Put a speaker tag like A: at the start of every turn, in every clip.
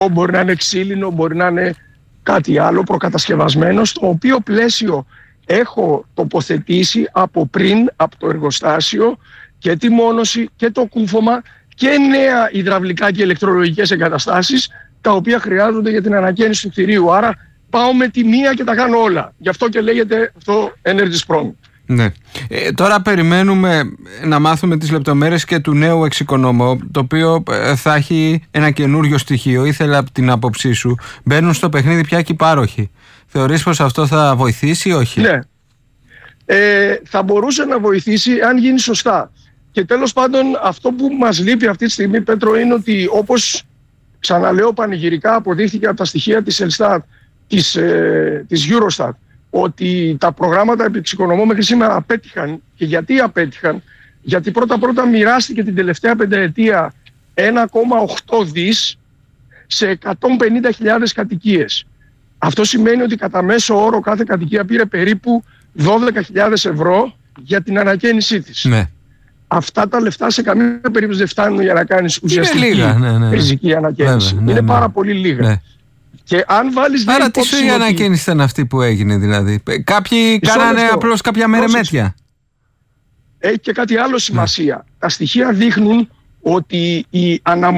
A: μπορεί να είναι ξύλινο, μπορεί να είναι κάτι άλλο προκατασκευασμένο, στο οποίο πλαίσιο έχω τοποθετήσει από πριν, από το εργοστάσιο, και τη μόνωση και το κούφωμα και νέα υδραυλικά και ηλεκτρολογικές εγκαταστάσεις, τα οποία χρειάζονται για την ανακαίνιση του κτηρίου. Άρα πάω με τη μία και τα κάνω όλα. Γι' αυτό και λέγεται αυτό Energy Sprong.
B: Ναι. Τώρα περιμένουμε να μάθουμε τις λεπτομέρειες και του νέου εξοικονόμου, το οποίο θα έχει ένα καινούριο στοιχείο. Ήθελα από την άποψή σου. Μπαίνουν στο παιχνίδι πια και οι πάροχοι. Θεωρείς πως αυτό θα βοηθήσει ή όχι?
A: Ναι. Θα μπορούσε να βοηθήσει αν γίνει σωστά. Και τέλος πάντων, αυτό που μας λείπει αυτή τη στιγμή, Πέτρο, είναι ότι, όπως ξαναλέω πανηγυρικά, αποδείχθηκε από τα στοιχεία της Elstat, της Eurostat, ότι τα προγράμματα εξοικονομώ μέχρι σήμερα απέτυχαν. Και γιατί απέτυχαν? Γιατί πρώτα μοιράστηκε την τελευταία πενταετία 1,8 δις σε 150.000 κατοικίες. Αυτό σημαίνει ότι κατά μέσο όρο κάθε κατοικία πήρε περίπου 12.000 ευρώ για την ανακαίνισή της.
B: Ναι.
A: Αυτά τα λεφτά σε καμία περίπτωση δεν φτάνουν για να κάνεις ουσιαστική ριζική ανακαίνιση. Είναι πάρα πολύ λίγα. Ναι. Και αν βάλεις...
B: Άρα τι σου η ανακαίνιση ήταν αυτή που έγινε δηλαδή? Κάποιοι κάνανε απλώς κάποια μερεμέτια.
A: Έχει και κάτι άλλο σημασία. Τα στοιχεία δείχνουν ότι η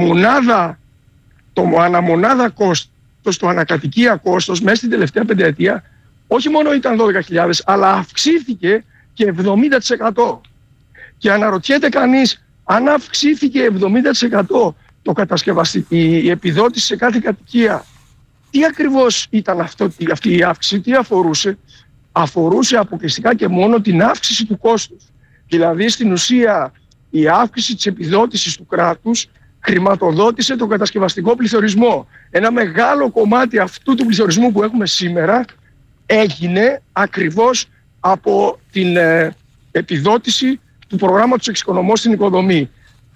A: αναμονάδα κόστος, το ανακατοικία κόστος μέσα στην τελευταία πενταετία όχι μόνο ήταν 12.000, αλλά αυξήθηκε και 70%. Και αναρωτιέται κανείς, αν αυξήθηκε 70% η επιδότηση σε κάθε κατοικία, τι ακριβώς ήταν αυτή η αύξηση, τι αφορούσε? Αφορούσε αποκλειστικά και μόνο την αύξηση του κόστους. Δηλαδή στην ουσία η αύξηση της επιδότησης του κράτους χρηματοδότησε τον κατασκευαστικό πληθωρισμό. Ένα μεγάλο κομμάτι αυτού του πληθωρισμού που έχουμε σήμερα έγινε ακριβώς από την επιδότηση του προγράμματος εξοικονομώ στην οικοδομή.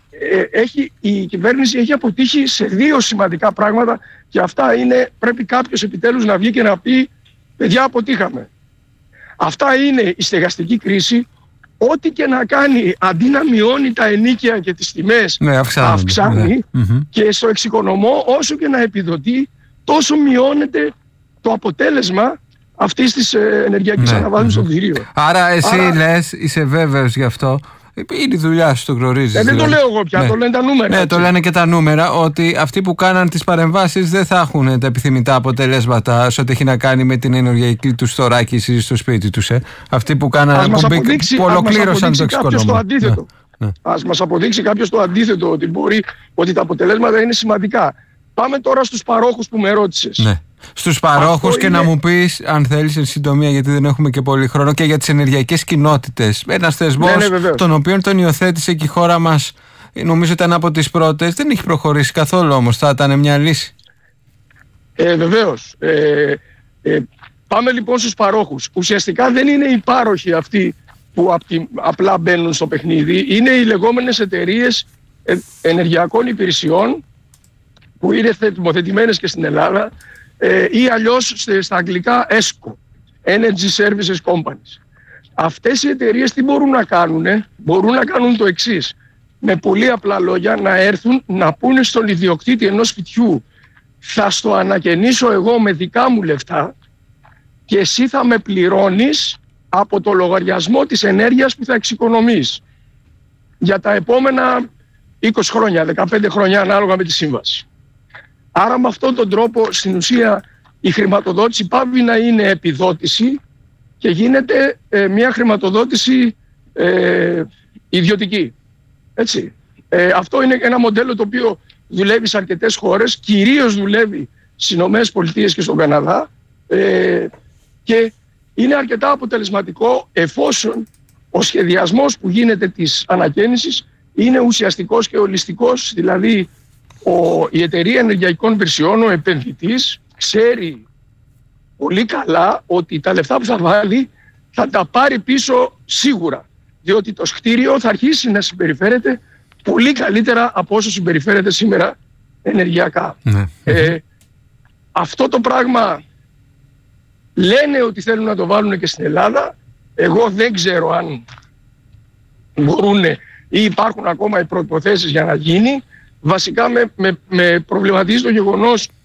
A: Η κυβέρνηση έχει αποτύχει σε δύο σημαντικά πράγματα, και αυτά είναι, πρέπει κάποιος επιτέλους να βγει και να πει, παιδιά, αποτύχαμε. Αυτά είναι η στεγαστική κρίση. Ό,τι και να κάνει, αντί να μειώνει τα ενοίκια και τις τιμές, αυξάνει. Και στο εξοικονομώ, όσο και να επιδοτεί, τόσο μειώνεται το αποτέλεσμα αυτής της ενεργειακής αναβάθμισης των κτηρίων.
B: Άρα εσύ λες, είσαι βέβαιος γι' αυτό? Είναι η δουλειά σου, το γνωρίζεις.
A: Δεν το λέω εγώ πια, το λένε τα νούμερα.
B: Ναι, το λένε και τα νούμερα, ότι αυτοί που κάναν τις παρεμβάσεις δεν θα έχουν τα επιθυμητά αποτελέσματα σε ό,τι έχει να κάνει με την ενεργειακή τους θωράκιση στο σπίτι τους. Αυτοί που κάναν, που ολοκλήρωσαν το εξοικονόμο.
A: Ας μας αποδείξει κάποιος το αντίθετο, ότι τα αποτελέσματα είναι σημαντικά. Πάμε τώρα στους παρόχους που με ρώτησες.
B: Ναι. Στους παρόχους και να μου πεις, αν θέλεις, εν συντομία, γιατί δεν έχουμε και πολύ χρόνο, και για τις ενεργειακές κοινότητες. Ένας θεσμός, τον οποίο τον υιοθέτησε και η χώρα μας, νομίζω ήταν από τις πρώτες, δεν έχει προχωρήσει καθόλου, όμως θα ήταν μια λύση.
A: Βεβαίως. Πάμε λοιπόν στους παρόχους. Ουσιαστικά δεν είναι οι πάροχοι αυτοί που απλά μπαίνουν στο παιχνίδι, είναι οι λεγόμενες εταιρείες ενεργειακών υπηρεσιών, που είναι θεσμοθετημένες και στην Ελλάδα, ή αλλιώς στα αγγλικά ESCO, Energy Services Companies. Αυτές οι εταιρείες τι μπορούν να κάνουν? Μπορούν να κάνουν το εξής. Με πολύ απλά λόγια, να έρθουν να πούνε στον ιδιοκτήτη ενός σπιτιού, θα στο ανακαινήσω εγώ με δικά μου λεφτά και εσύ θα με πληρώνεις από το λογαριασμό της ενέργειας που θα εξοικονομείς για τα επόμενα 20 χρόνια, 15 χρόνια, ανάλογα με τη σύμβαση. Άρα με αυτόν τον τρόπο στην ουσία η χρηματοδότηση πάβει να είναι επιδότηση και γίνεται μια χρηματοδότηση ιδιωτική. Έτσι. Αυτό είναι ένα μοντέλο το οποίο δουλεύει σε αρκετές χώρες, κυρίως δουλεύει στις Ηνωμένες Πολιτείες και στον Καναδά, και είναι αρκετά αποτελεσματικό εφόσον ο σχεδιασμός που γίνεται της ανακαίνισης είναι ουσιαστικός και ολιστικός, δηλαδή η εταιρεία ενεργειακών υπηρεσιών, ο επενδυτής, ξέρει πολύ καλά ότι τα λεφτά που θα βάλει θα τα πάρει πίσω σίγουρα, διότι το κτίριο θα αρχίσει να συμπεριφέρεται πολύ καλύτερα από όσο συμπεριφέρεται σήμερα ενεργειακά. Αυτό το πράγμα λένε ότι θέλουν να το βάλουν και στην Ελλάδα. Εγώ δεν ξέρω αν μπορούν ή υπάρχουν ακόμα οι προϋποθέσεις για να γίνει. βασικά με προβληματίζει το γεγονός